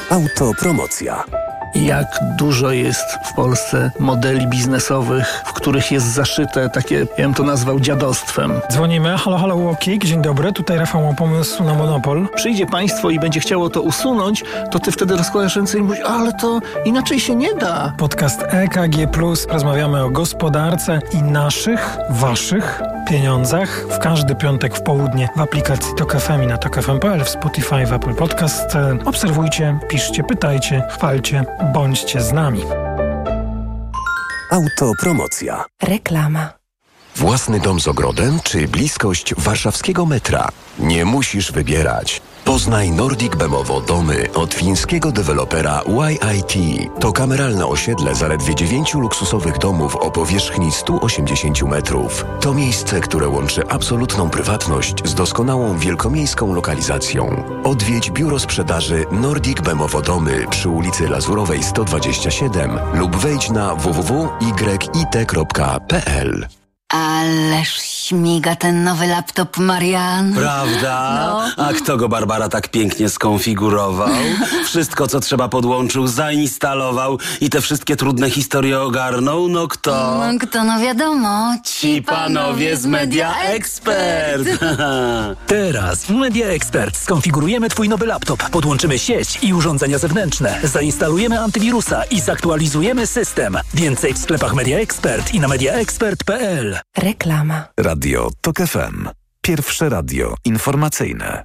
Autopromocja. Jak dużo jest w Polsce modeli biznesowych, w których jest zaszyte takie, ja bym to nazwał dziadostwem. Dzwonimy. Halo, halo, UOKiK. Dzień dobry. Tutaj Rafał ma pomysł na monopol. Przyjdzie państwo i będzie chciało to usunąć, to ty wtedy rozkładasz ręce i mówisz, ale to inaczej się nie da. Podcast EKG+. Rozmawiamy o gospodarce i naszych, waszych pieniądzach w każdy piątek w południe w aplikacji TOK FM i na tokfm.pl, w Spotify, w Apple Podcast. Obserwujcie, piszcie, pytajcie, chwalcie, bądźcie z nami. Autopromocja. Reklama. Własny dom z ogrodem czy bliskość warszawskiego metra? Nie musisz wybierać. Poznaj Nordic Bemowo domy od fińskiego dewelopera YIT. To kameralne osiedle zaledwie 9 luksusowych domów o powierzchni 180 metrów. To miejsce, które łączy absolutną prywatność z doskonałą wielkomiejską lokalizacją. Odwiedź biuro sprzedaży Nordic Bemowo domy przy ulicy Lazurowej 127 lub wejdź na www.yit.pl. Ależ śmiga ten nowy laptop, Marian. Prawda? No. A kto go, Barbara, tak pięknie skonfigurował? Wszystko, co trzeba, podłączył, zainstalował i te wszystkie trudne historie ogarnął? No kto? No wiadomo. Ci panowie z Media Expert. Teraz w Media Expert skonfigurujemy twój nowy laptop, podłączymy sieć i urządzenia zewnętrzne, zainstalujemy antywirusa i zaktualizujemy system. Więcej w sklepach Media Expert i na mediaexpert.pl. Reklama. Radio TOK FM. Pierwsze radio informacyjne.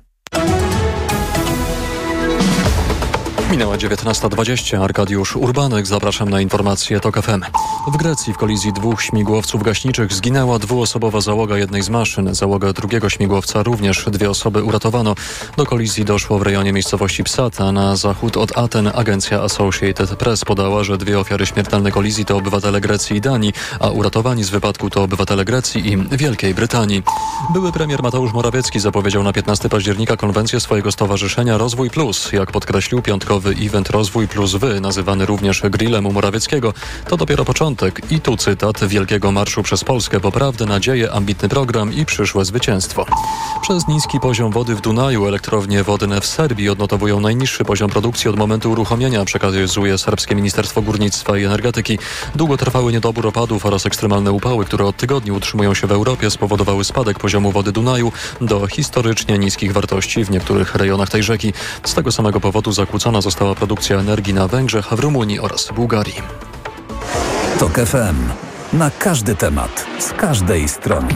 Minęła 19:20. Arkadiusz Urbanek, zapraszam na informacje TOK FM. W Grecji w kolizji dwóch śmigłowców gaśniczych zginęła dwuosobowa załoga jednej z maszyn. Załogę drugiego śmigłowca również 2 osoby uratowano. Do kolizji doszło w rejonie miejscowości Psata na zachód od Aten. Agencja Associated Press podała, że 2 ofiary śmiertelnej kolizji to obywatele Grecji i Danii, a uratowani z wypadku to obywatele Grecji i Wielkiej Brytanii. Były premier Mateusz Morawiecki zapowiedział na 15 października konwencję swojego stowarzyszenia Rozwój Plus. Jak podkreślił, piątkowy event Rozwój Plus Wy, nazywany również grillem u Morawieckiego, to dopiero początek. I tu cytat: Wielkiego Marszu przez Polskę, poprawdę, nadzieję, ambitny program i przyszłe zwycięstwo. Przez niski poziom wody w Dunaju elektrownie wodne w Serbii odnotowują najniższy poziom produkcji od momentu uruchomienia, przekazuje serbskie Ministerstwo Górnictwa i Energetyki. Długotrwały niedobór opadów oraz ekstremalne upały, które od tygodni utrzymują się w Europie, spowodowały spadek poziomu wody Dunaju do historycznie niskich wartości w niektórych rejonach tej rzeki. Z tego samego powodu zakłócona została produkcja energii na Węgrzech, w Rumunii oraz Bułgarii. TOK FM. Na każdy temat, z każdej strony.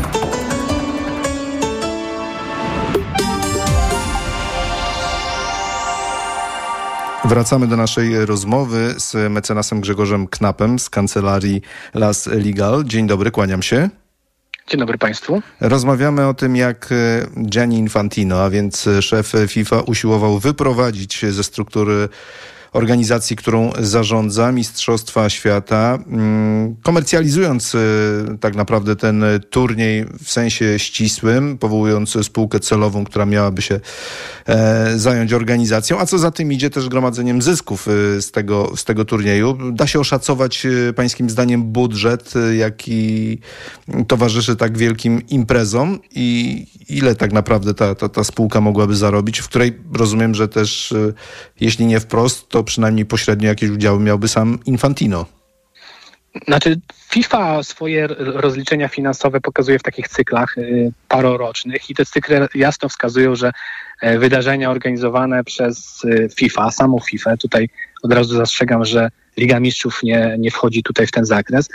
Wracamy do naszej rozmowy z mecenasem Grzegorzem Knapem z kancelarii Las Legal. Dzień dobry, kłaniam się. Dzień dobry Państwu. Rozmawiamy o tym, jak Gianni Infantino, a więc szef FIFA, usiłował wyprowadzić ze struktury organizacji, którą zarządza, Mistrzostwa Świata, komercjalizując tak naprawdę ten turniej w sensie ścisłym, powołując spółkę celową, która miałaby się zająć organizacją, a co za tym idzie też gromadzeniem zysków z tego turnieju. Da się oszacować pańskim zdaniem budżet, jaki towarzyszy tak wielkim imprezom i ile tak naprawdę ta spółka mogłaby zarobić, w której rozumiem, że też jeśli nie wprost, to przynajmniej pośrednio jakieś udziały miałby sam Infantino. Znaczy FIFA swoje rozliczenia finansowe pokazuje w takich cyklach parorocznych i te cykle jasno wskazują, że wydarzenia organizowane przez FIFA, samą FIFA, tutaj od razu zastrzegam, że Liga Mistrzów nie wchodzi tutaj w ten zakres,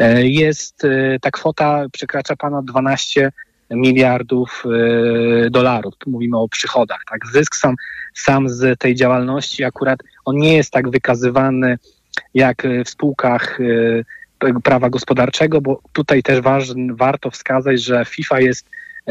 ta kwota przekracza ponad 12 miliardów dolarów. Tu mówimy o przychodach. Tak? Zysk sam z tej działalności akurat on nie jest tak wykazywany jak w spółkach prawa gospodarczego, bo tutaj też warto wskazać, że FIFA jest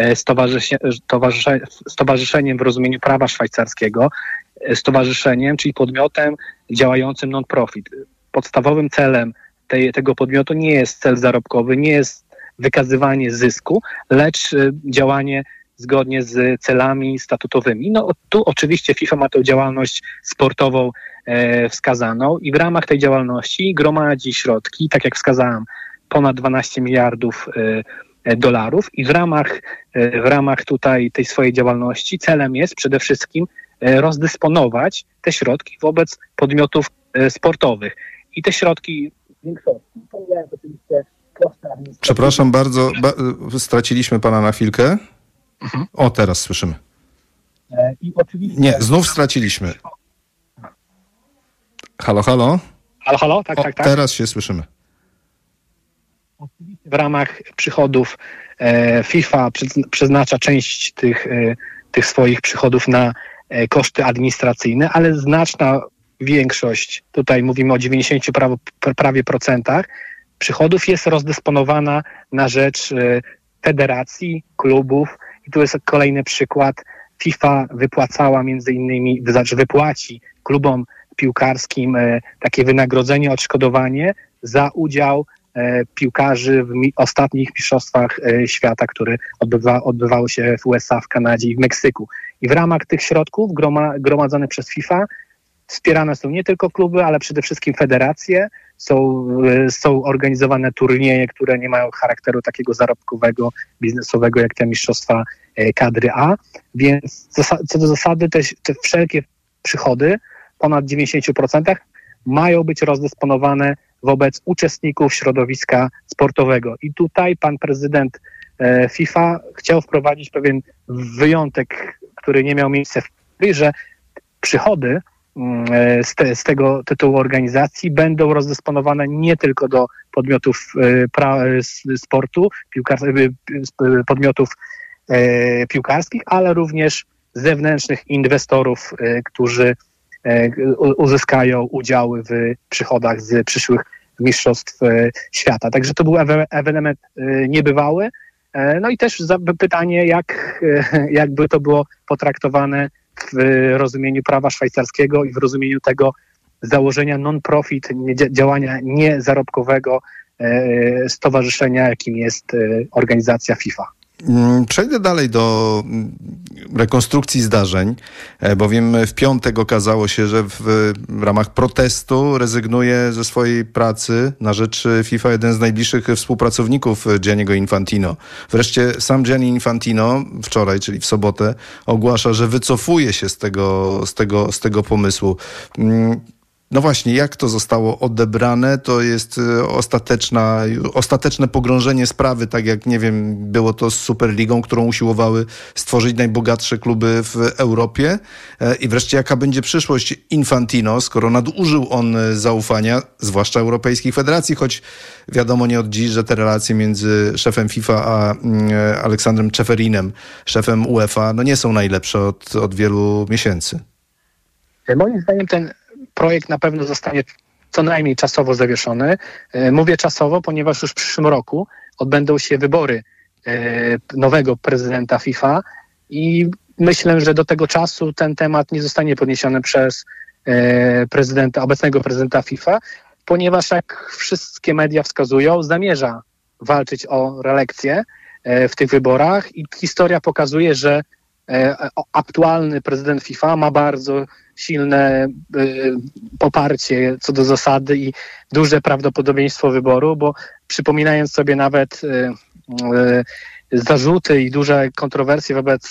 stowarzyszeniem w rozumieniu prawa szwajcarskiego, stowarzyszeniem, czyli podmiotem działającym non-profit. Podstawowym celem tego podmiotu nie jest cel zarobkowy, nie jest wykazywanie zysku, lecz działanie zgodnie z celami statutowymi. No tu oczywiście FIFA ma tę działalność sportową wskazaną i w ramach tej działalności gromadzi środki, tak jak wskazałem, ponad 12 miliardów dolarów i w ramach tutaj tej swojej działalności celem jest przede wszystkim rozdysponować te środki wobec podmiotów sportowych. I te środki w większości pomijając oczywiście koszty administracyjne. Przepraszam bardzo, straciliśmy pana na chwilkę. O, teraz słyszymy. I oczywiście... Nie, znów straciliśmy. Halo, halo? Halo? Tak. Teraz się słyszymy. Oczywiście w ramach przychodów FIFA przeznacza część tych swoich przychodów na koszty administracyjne, ale znaczna większość, tutaj mówimy o 90 prawie procentach, przychodów jest rozdysponowana na rzecz federacji, klubów. I tu jest kolejny przykład. FIFA wypłacała wypłaci klubom piłkarskim takie wynagrodzenie, odszkodowanie za udział piłkarzy w ostatnich mistrzostwach świata, które odbywały się w USA, w Kanadzie i w Meksyku. I w ramach tych środków gromadzonych przez FIFA wspierane są nie tylko kluby, ale przede wszystkim federacje. Są organizowane turnieje, które nie mają charakteru takiego zarobkowego, biznesowego, jak te mistrzostwa kadry A. Więc co do zasady te wszelkie przychody, ponad 90%, mają być rozdysponowane wobec uczestników środowiska sportowego. I tutaj pan prezydent FIFA chciał wprowadzić pewien wyjątek, który nie miał miejsca w historii, że przychody z tego tytułu organizacji będą rozdysponowane nie tylko do podmiotów sportu, podmiotów piłkarskich, ale również zewnętrznych inwestorów, którzy uzyskają udziały w przychodach z przyszłych mistrzostw świata. Także to był ewenement niebywały. No i też pytanie, jakby to było potraktowane w rozumieniu prawa szwajcarskiego i w rozumieniu tego założenia non-profit, działania niezarobkowego stowarzyszenia, jakim jest organizacja FIFA. Przejdę dalej do rekonstrukcji zdarzeń, bowiem w piątek okazało się, że w ramach protestu rezygnuje ze swojej pracy na rzecz FIFA jeden z najbliższych współpracowników Gianniego Infantino. Wreszcie sam Gianni Infantino wczoraj, czyli w sobotę, ogłasza, że wycofuje się z tego pomysłu. No właśnie, jak to zostało odebrane? To jest ostateczne pogrążenie sprawy, tak jak, nie wiem, było to z Superligą, którą usiłowały stworzyć najbogatsze kluby w Europie. I wreszcie, jaka będzie przyszłość Infantino, skoro nadużył on zaufania, zwłaszcza europejskich federacji, choć wiadomo nie od dziś, że te relacje między szefem FIFA a Aleksandrem Czeferinem, szefem UEFA, no nie są najlepsze od wielu miesięcy. Moim zdaniem ten projekt na pewno zostanie co najmniej czasowo zawieszony. Mówię czasowo, ponieważ już w przyszłym roku odbędą się wybory nowego prezydenta FIFA i myślę, że do tego czasu ten temat nie zostanie podniesiony przez obecnego prezydenta FIFA, ponieważ jak wszystkie media wskazują, zamierza walczyć o reelekcję w tych wyborach i historia pokazuje, że aktualny prezydent FIFA ma bardzo silne poparcie co do zasady i duże prawdopodobieństwo wyboru, bo przypominając sobie nawet zarzuty i duże kontrowersje wobec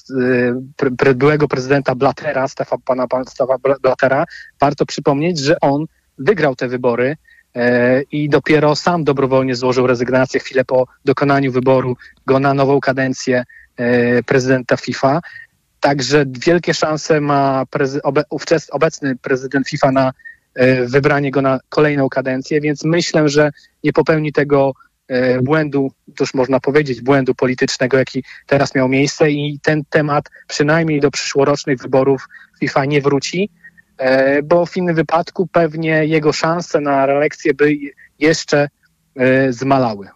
byłego prezydenta Blattera, pana Blattera, warto przypomnieć, że on wygrał te wybory i dopiero sam dobrowolnie złożył rezygnację chwilę po dokonaniu wyboru go na nową kadencję prezydenta FIFA. Także wielkie szanse ma obecny prezydent FIFA na wybranie go na kolejną kadencję, więc myślę, że nie popełni tego błędu, to już można powiedzieć, błędu politycznego, jaki teraz miał miejsce i ten temat przynajmniej do przyszłorocznych wyborów FIFA nie wróci, bo w innym wypadku pewnie jego szanse na reelekcję by jeszcze zmalały.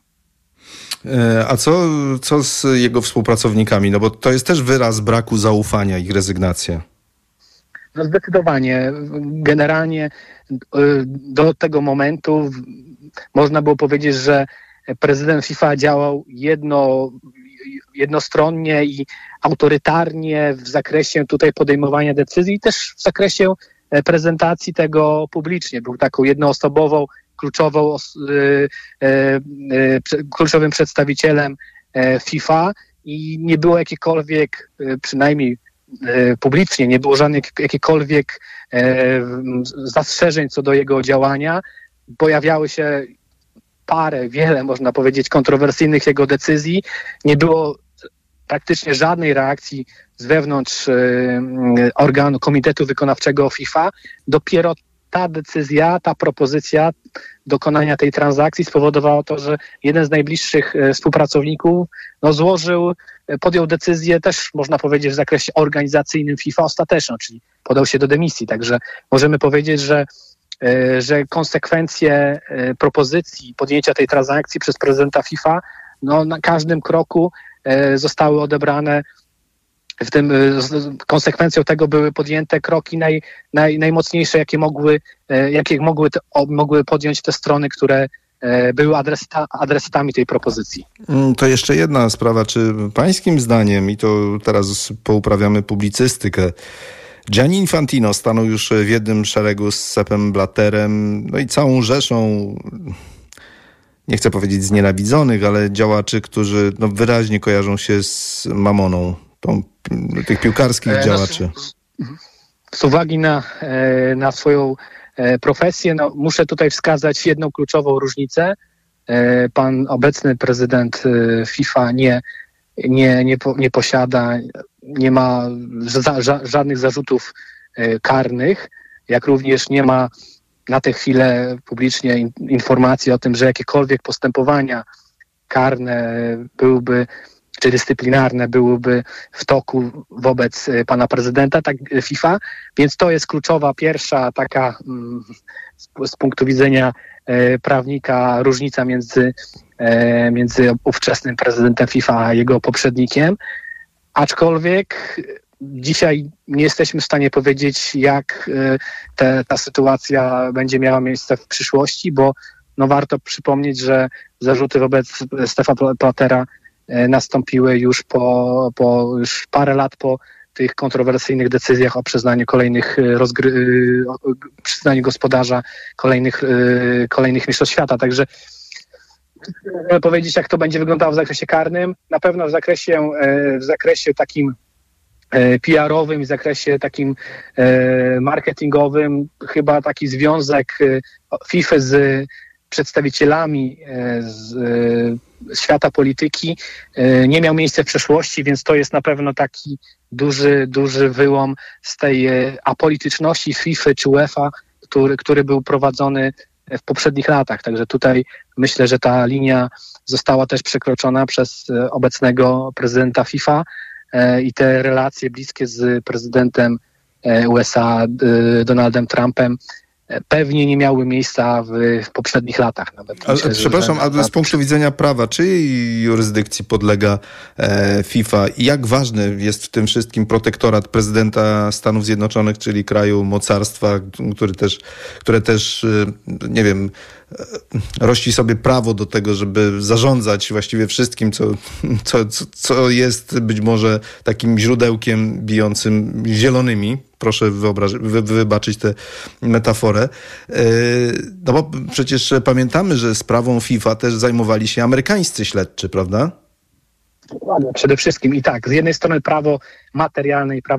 A co z jego współpracownikami? No bo to jest też wyraz braku zaufania, ich rezygnacja. No zdecydowanie. Generalnie do tego momentu można było powiedzieć, że prezydent FIFA działał jednostronnie i autorytarnie w zakresie tutaj podejmowania decyzji i też w zakresie prezentacji tego publicznie. Był taką jednoosobową, kluczowym przedstawicielem FIFA i nie było jakiejkolwiek, przynajmniej publicznie, nie było żadnych jakichkolwiek zastrzeżeń co do jego działania. Pojawiały się wiele, można powiedzieć, kontrowersyjnych jego decyzji. Nie było praktycznie żadnej reakcji z wewnątrz organu Komitetu Wykonawczego FIFA. Dopiero ta decyzja, ta propozycja dokonania tej transakcji spowodowała to, że jeden z najbliższych współpracowników podjął decyzję też, można powiedzieć, w zakresie organizacyjnym FIFA ostateczną, czyli podał się do dymisji. Także możemy powiedzieć, że konsekwencje propozycji podjęcia tej transakcji przez prezydenta FIFA na każdym kroku zostały odebrane. W tym konsekwencją tego były podjęte kroki najmocniejsze, jakie mogły podjąć te strony, które były adresatami tej propozycji. To jeszcze jedna sprawa. Czy pańskim zdaniem, i to teraz pouprawiamy publicystykę, Gianni Infantino stanął już w jednym szeregu z Seppem Blatterem, no i całą rzeszą, nie chcę powiedzieć znienawidzonych, ale działaczy, którzy wyraźnie kojarzą się z mamoną, tych piłkarskich działaczy. Z uwagi na swoją profesję, muszę tutaj wskazać jedną kluczową różnicę. Pan obecny prezydent FIFA nie posiada, nie ma żadnych zarzutów karnych, jak również nie ma na tę chwilę publicznie informacji o tym, że jakiekolwiek postępowania karne czy dyscyplinarne byłyby w toku wobec pana prezydenta FIFA, więc to jest kluczowa, pierwsza taka z punktu widzenia prawnika różnica między ówczesnym prezydentem FIFA a jego poprzednikiem. Aczkolwiek dzisiaj nie jesteśmy w stanie powiedzieć, jak ta sytuacja będzie miała miejsce w przyszłości, bo warto przypomnieć, że zarzuty wobec Steffa Blattera nastąpiły już już parę lat po tych kontrowersyjnych decyzjach o przyznaniu przyznaniu gospodarza kolejnych mistrzostw świata. Także chcę powiedzieć, jak to będzie wyglądało w zakresie karnym. Na pewno w zakresie takim PR-owym, w zakresie takim marketingowym chyba taki związek FIFA z przedstawicielami z świata polityki nie miał miejsca w przeszłości, więc to jest na pewno taki duży wyłom z tej apolityczności FIFA czy UEFA, który był prowadzony w poprzednich latach. Także tutaj myślę, że ta linia została też przekroczona przez obecnego prezydenta FIFA i te relacje bliskie z prezydentem USA Donaldem Trumpem pewnie nie miały miejsca w poprzednich latach. Nawet myślę, ale z punktu widzenia prawa, czyjej jurysdykcji podlega FIFA i jak ważny jest w tym wszystkim protektorat prezydenta Stanów Zjednoczonych, czyli kraju mocarstwa, które też, nie wiem, rości sobie prawo do tego, żeby zarządzać właściwie wszystkim, co jest być może takim źródełkiem bijącym zielonymi. Proszę wybaczyć tę metaforę. No bo przecież pamiętamy, że sprawą FIFA też zajmowali się amerykańscy śledczy, prawda? Przede wszystkim i tak, z jednej strony prawo materialne i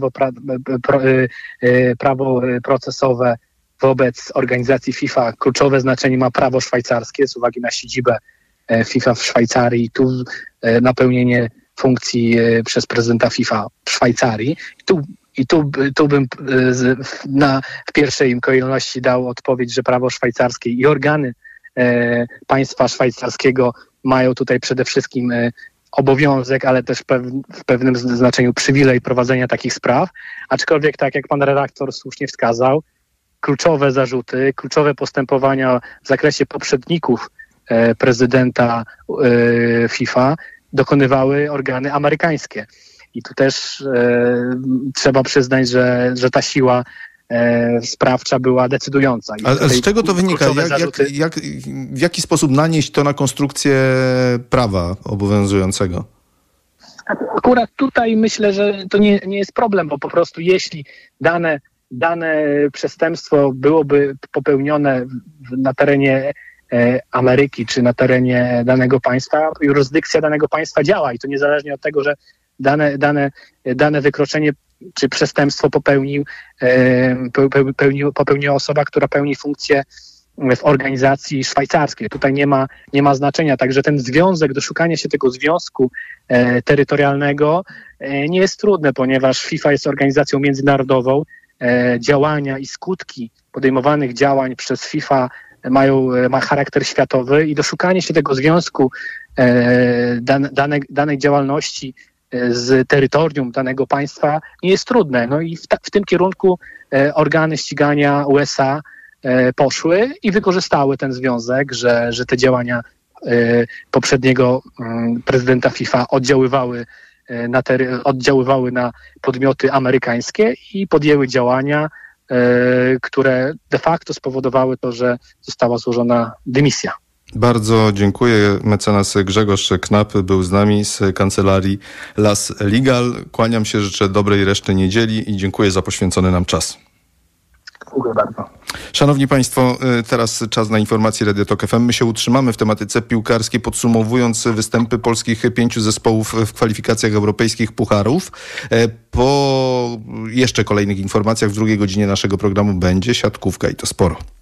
prawo procesowe wobec organizacji FIFA. Kluczowe znaczenie ma prawo szwajcarskie z uwagi na siedzibę FIFA w Szwajcarii i tu napełnienie funkcji przez prezydenta FIFA w Szwajcarii. I tu bym w pierwszej kolejności dał odpowiedź, że prawo szwajcarskie i organy państwa szwajcarskiego mają tutaj przede wszystkim obowiązek, ale też w pewnym znaczeniu przywilej prowadzenia takich spraw. Aczkolwiek, tak jak pan redaktor słusznie wskazał, kluczowe zarzuty, kluczowe postępowania w zakresie poprzedników prezydenta FIFA dokonywały organy amerykańskie. I tu też trzeba przyznać, że ta siła sprawcza była decydująca. Ale z czego to wynika? W jaki sposób nanieść to na konstrukcję prawa obowiązującego? Akurat tutaj myślę, że to nie jest problem, bo po prostu jeśli dane przestępstwo byłoby popełnione na terenie Ameryki czy na terenie danego państwa, jurysdykcja danego państwa działa i to niezależnie od tego, że dane wykroczenie czy przestępstwo popełniła osoba, która pełni funkcję w organizacji szwajcarskiej. Tutaj nie ma znaczenia. Także ten związek, doszukanie się tego związku terytorialnego nie jest trudne, ponieważ FIFA jest organizacją międzynarodową. Działania i skutki podejmowanych działań przez FIFA ma charakter światowy i doszukanie się tego związku danej działalności z terytorium danego państwa nie jest trudne. No i w tym kierunku organy ścigania USA poszły i wykorzystały ten związek, że te działania poprzedniego prezydenta FIFA oddziaływały na podmioty amerykańskie i podjęły działania, które de facto spowodowały to, że została złożona dymisja. Bardzo dziękuję. Mecenas Grzegorz Knap był z nami z kancelarii Las Legal. Kłaniam się, życzę dobrej reszty niedzieli i dziękuję za poświęcony nam czas. Dziękuję bardzo. Szanowni Państwo, teraz czas na informacje Radio Tok FM. My się utrzymamy w tematyce piłkarskiej, podsumowując występy polskich 5 zespołów w kwalifikacjach europejskich pucharów. Po jeszcze kolejnych informacjach w drugiej godzinie naszego programu będzie siatkówka i to sporo.